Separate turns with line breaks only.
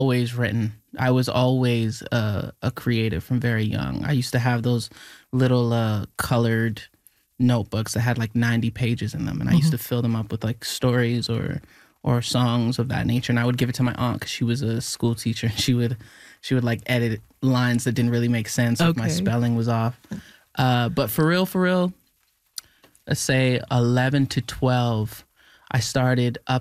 always written. I was always a creative from very young. I used to have those little colored notebooks that had like 90 pages in them, and I used to fill them up with like stories or songs of that nature. And I would give it to my aunt because she was a school teacher. And she would like edit lines that didn't really make sense if my
Okay.
spelling was off. But for real, let's say 11 to 12, I started up